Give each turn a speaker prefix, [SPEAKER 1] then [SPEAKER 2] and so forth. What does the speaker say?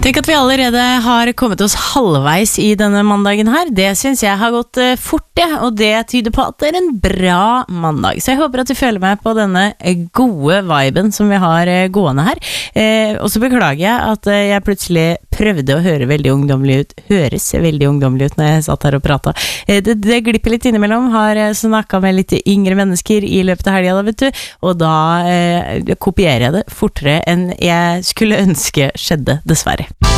[SPEAKER 1] Tenk at vi allerede har kommet oss halvveis i denne mandagen her. Det synes jeg har gått fort, og det tyder på at det en bra mandag. Så jeg håper at du føler meg på denne gode viben som vi har gående her. Og så beklager jeg at jeg plutselig prøvde å høres veldig ungdommelig ut når jeg satt her og pratet. Det glipper litt innimellom, har snakket med litt yngre mennesker i løpet av helgen, vet du, og da kopierer jeg det fortere enn jeg skulle ønske skjedde, dessverre.